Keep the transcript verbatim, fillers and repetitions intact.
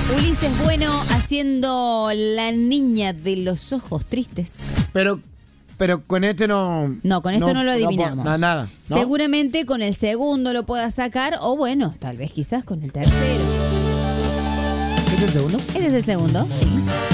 Ulises Bueno haciendo La niña de los ojos tristes. Pero, pero con este no... No, con esto no, no lo adivinamos. No, nada. ¿No? Seguramente con el segundo lo pueda sacar, o bueno, tal vez quizás con el tercero. ¿Este es el segundo? Este es el segundo, sí.